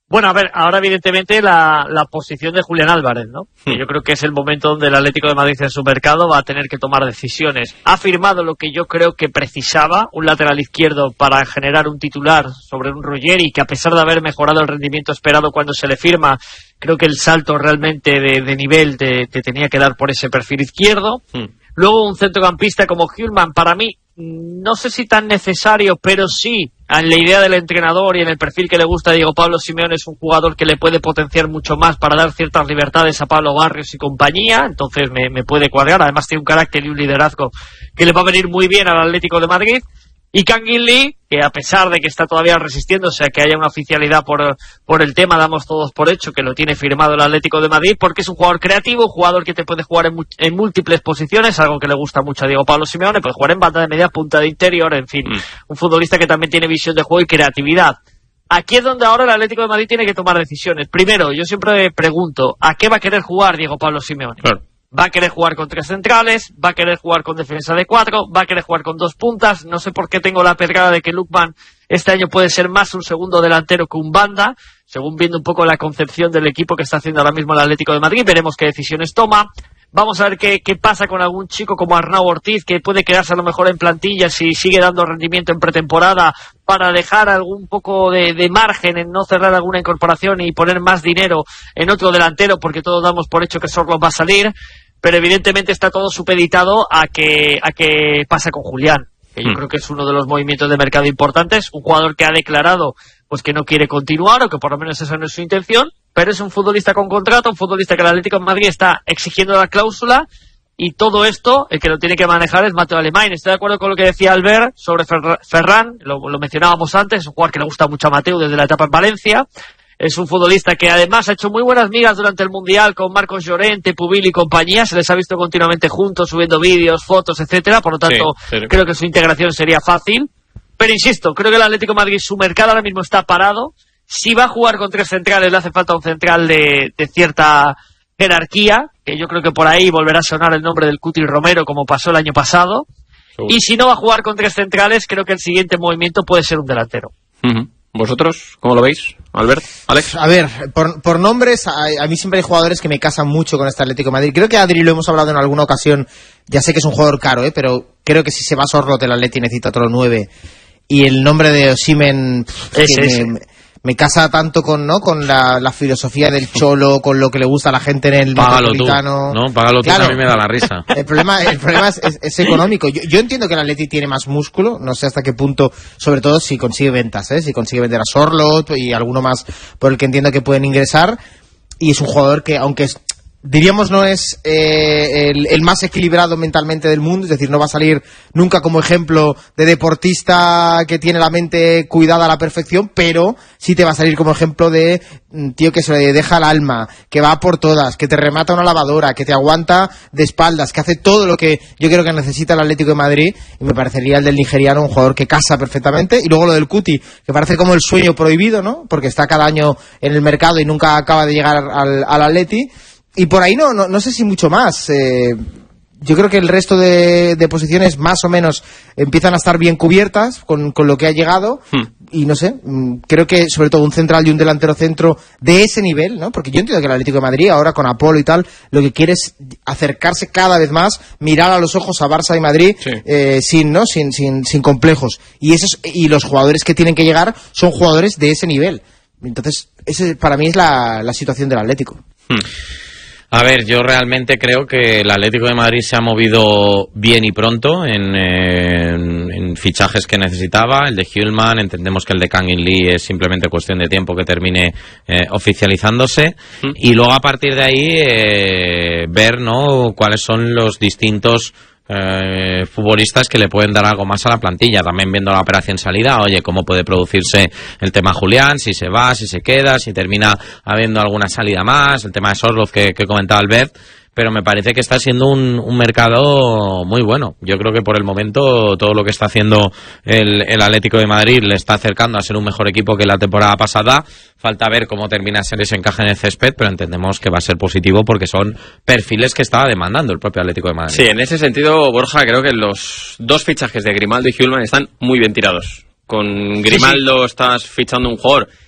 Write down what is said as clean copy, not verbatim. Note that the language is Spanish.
Bueno, a ver, ahora evidentemente la posición de Julián Álvarez, ¿no? Yo creo que es el momento donde el Atlético de Madrid en su mercado va a tener que tomar decisiones. Ha firmado lo que yo creo que precisaba, un lateral izquierdo para generar un titular sobre un Ruggeri, que a pesar de haber mejorado el rendimiento esperado cuando se le firma, creo que el salto realmente de nivel te tenía que dar por ese perfil izquierdo. Luego un centrocampista como Hjulmand, para mí, no sé si tan necesario, pero sí, en la idea del entrenador y en el perfil que le gusta a Diego Pablo Simeone, es un jugador que le puede potenciar mucho más para dar ciertas libertades a Pablo Barrios y compañía, entonces me puede cuadrar. Además tiene un carácter y un liderazgo que le va a venir muy bien al Atlético de Madrid. Y Kangin Lee, que a pesar de que está todavía resistiéndose a que haya una oficialidad por el tema, damos todos por hecho que lo tiene firmado el Atlético de Madrid, porque es un jugador creativo, un jugador que te puede jugar en múltiples posiciones, algo que le gusta mucho a Diego Pablo Simeone, puede jugar en banda de media punta, de interior, en fin, un futbolista que también tiene visión de juego y creatividad. Aquí es donde ahora el Atlético de Madrid tiene que tomar decisiones. Primero, yo siempre pregunto, ¿a qué va a querer jugar Diego Pablo Simeone? Claro. ¿Va a querer jugar con 3 centrales? ¿Va a querer jugar con defensa de 4? ¿Va a querer jugar con 2 puntas? No sé por qué tengo la pegada de que Lookman este año puede ser más un segundo delantero que un banda, según viendo un poco la concepción del equipo que está haciendo ahora mismo el Atlético de Madrid. Veremos qué decisiones toma. Vamos a ver qué pasa con algún chico como Arnau Ortiz, que puede quedarse a lo mejor en plantilla si sigue dando rendimiento en pretemporada, para dejar algún poco de margen en no cerrar alguna incorporación y poner más dinero en otro delantero, porque todos damos por hecho que Sorloth va a salir. Pero evidentemente está todo supeditado a que pasa con Julián, que yo creo que es uno de los movimientos de mercado importantes, un jugador que ha declarado pues que no quiere continuar, o que por lo menos esa no es su intención, pero es un futbolista con contrato, un futbolista que el Atlético de Madrid está exigiendo la cláusula, y todo esto el que lo tiene que manejar es Mateo Alemany. Estoy de acuerdo con lo que decía Albert sobre Ferran, lo mencionábamos antes, es un jugador que le gusta mucho a Mateo desde la etapa en Valencia. Es un futbolista que además ha hecho muy buenas migas durante el Mundial con Marcos Llorente, Pubil y compañía. Se les ha visto continuamente juntos, subiendo vídeos, fotos, etcétera. Por lo tanto, creo que su integración sería fácil. Pero insisto, creo que el Atlético de Madrid, su mercado ahora mismo está parado. Si va a jugar con 3 centrales, le hace falta un central de cierta jerarquía, que yo creo que por ahí volverá a sonar el nombre del Cuti Romero, como pasó el año pasado. Y si no va a jugar con 3 centrales, creo que el siguiente movimiento puede ser un delantero. ¿Vosotros cómo lo veis, Albert? ¿Alex? A ver, por nombres, a mí siempre hay jugadores que me casan mucho con este Atlético de Madrid. Creo que Adri lo hemos hablado en alguna ocasión, ya sé que es un jugador caro, pero creo que si se va a Sorloth el Atleti necesita otro 9. Y el nombre de Osimhen me casa tanto con la filosofía del Cholo, con lo que le gusta a la gente en el Metropolitano. Págalo tú, a mí me da la risa. El problema es económico. Yo entiendo que el Atleti tiene más músculo, no sé hasta qué punto, sobre todo si consigue ventas, si consigue vender a Sorloth y alguno más por el que entiendo que pueden ingresar. Y es un jugador que, aunque diríamos no es el más equilibrado mentalmente del mundo, es decir, no va a salir nunca como ejemplo de deportista que tiene la mente cuidada a la perfección, pero sí te va a salir como ejemplo de tío que se le deja el alma, que va por todas, que te remata una lavadora, que te aguanta de espaldas, que hace todo lo que yo creo que necesita el Atlético de Madrid. Y me parecería el del nigeriano un jugador que casa perfectamente. Y luego lo del Cuti, que parece como el sueño prohibido, ¿no? Porque está cada año en el mercado y nunca acaba de llegar al Atleti. Y por ahí no sé si mucho más. Yo creo que el resto de posiciones más o menos empiezan a estar bien cubiertas con lo que ha llegado. Y no sé, creo que sobre todo un central y un delantero centro de ese nivel, ¿no? Porque yo entiendo que el Atlético de Madrid ahora con Apolo y tal, lo que quiere es acercarse cada vez más, mirar a los ojos a Barça y Madrid, sin complejos. Y los jugadores que tienen que llegar son jugadores de ese nivel. Entonces, ese para mí es la situación del Atlético. A ver, yo realmente creo que el Atlético de Madrid se ha movido bien y pronto en fichajes que necesitaba. El de Hjulmand, entendemos que el de Kangin Lee es simplemente cuestión de tiempo que termine oficializándose. Y luego a partir de ahí ver, ¿no?, cuáles son los distintos futbolistas que le pueden dar algo más a la plantilla. También viendo la operación salida, oye, cómo puede producirse el tema Julián, si se va, si se queda, si termina habiendo alguna salida más, el tema de Sorloth que comentaba Albert. Pero me parece que está siendo un mercado muy bueno. Yo creo que por el momento todo lo que está haciendo el Atlético de Madrid le está acercando a ser un mejor equipo que la temporada pasada. Falta ver cómo termina ese encaje en el césped, pero entendemos que va a ser positivo porque son perfiles que estaba demandando el propio Atlético de Madrid. Sí, en ese sentido, Borja, creo que los 2 fichajes de Grimaldo y Hjulmand están muy bien tirados. Con Grimaldo estás fichando un jugador